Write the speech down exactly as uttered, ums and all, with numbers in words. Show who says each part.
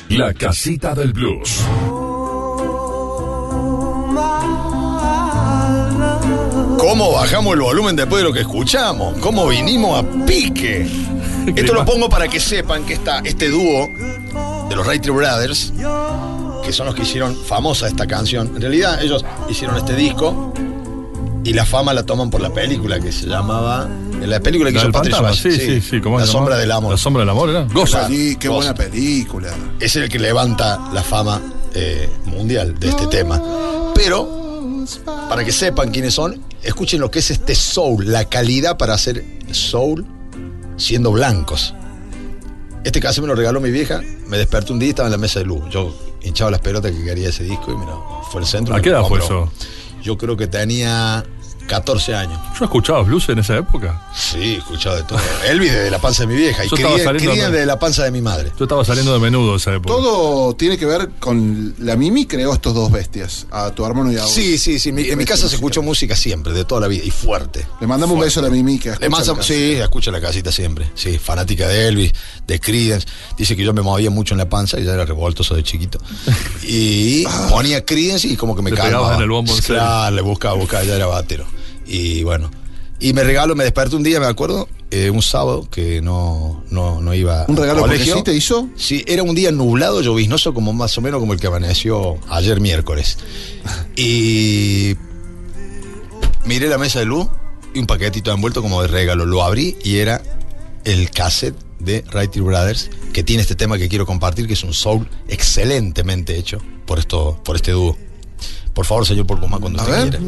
Speaker 1: La Casita del Blues.
Speaker 2: ¿Cómo bajamos el volumen después de lo que escuchamos? ¿Cómo vinimos a pique? Esto lo pongo para que sepan que está este dúo de los Wright Brothers, que son los que hicieron famosa esta canción. En realidad ellos hicieron este disco y la fama la toman por la película que se llamaba... En la película que
Speaker 3: ¿La
Speaker 2: hizo
Speaker 3: del
Speaker 2: Patrick
Speaker 3: Fantasma?
Speaker 2: Swayze.
Speaker 3: Sí, sí, sí. ¿Cómo
Speaker 2: La
Speaker 3: se
Speaker 2: sombra
Speaker 3: llama?
Speaker 2: del amor.
Speaker 3: La sombra del amor, ¿era? Goza.
Speaker 4: Sí, qué
Speaker 2: Goza.
Speaker 4: buena película.
Speaker 2: Es el que levanta la fama eh, mundial de este tema. Pero, para que sepan quiénes son, escuchen lo que es este soul, la calidad para hacer soul siendo blancos. Este caso me lo regaló mi vieja, me desperté un día y estaba en la mesa de luz. Yo hinchaba las pelotas que quería ese disco y mira, fue el centro.
Speaker 3: ¿A qué edad fue eso?
Speaker 2: Yo creo que tenía catorce años.
Speaker 3: ¿Yo escuchaba blues en esa época?
Speaker 2: Sí, escuchaba de todo. Elvis desde la panza de mi vieja y
Speaker 3: Yo estaba
Speaker 2: Creedence
Speaker 3: saliendo de-
Speaker 2: desde la panza de mi madre.
Speaker 3: Yo estaba saliendo de menudo en esa época.
Speaker 4: Todo tiene que ver con la Mimi creó estos dos bestias, a tu hermano y a vos.
Speaker 2: Sí, sí, sí. Mi- en mi casa se escuchó música siempre, de toda la vida, y fuerte.
Speaker 4: Le mandamos un beso a la Mimi que
Speaker 2: Le
Speaker 4: escucha
Speaker 2: manda-
Speaker 4: la casa.
Speaker 2: sí, escucha la casita siempre. Sí, fanática de Elvis, de Creedence. Dice que yo me movía mucho en la panza y ya era revoltoso de chiquito. Y ponía Creedence y como que me
Speaker 3: Le
Speaker 2: calmaba.
Speaker 3: pegabas en el bombo, en serio.
Speaker 2: Claro, le buscaba, buscaba, ya era batero. Y bueno. Y me regalo, me desperté un día, me acuerdo, eh, un sábado que no, no, no iba
Speaker 4: ¿Un regalo
Speaker 2: al
Speaker 4: porque
Speaker 2: colegio.
Speaker 4: sí te hizo?
Speaker 2: Sí, era un día nublado, lloviznoso, como más o menos como el que amaneció ayer miércoles. Y miré la mesa de luz y un paquetito envuelto como de regalo. Lo abrí y era el cassette de Wright Brothers, que tiene este tema que quiero compartir, que es un soul excelentemente hecho por esto, por este dúo. Por favor, señor Porcumá, cuando
Speaker 4: A
Speaker 2: usted
Speaker 4: ver.
Speaker 2: quiera.